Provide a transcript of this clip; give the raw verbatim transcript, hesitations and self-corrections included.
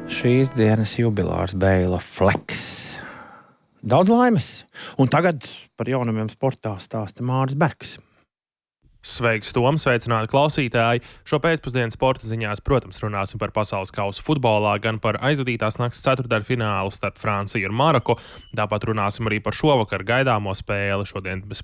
šīs dienas jubilārs Beila Fleks. Daudz laimes! Un tagad par jaunumiem sportā stāsta Māris Bergs. Sveiks, Tom! Sveicināti klausītāji! Šo pēcpusdienu sporta ziņās, protams, runāsim par pasaules kausa futbolā, gan par aizvadītās nakts ceturtdaļu finālu starp Franciju un Maroku. Tāpat runāsim arī par šovakar gaidāmo spēli. Šodien bez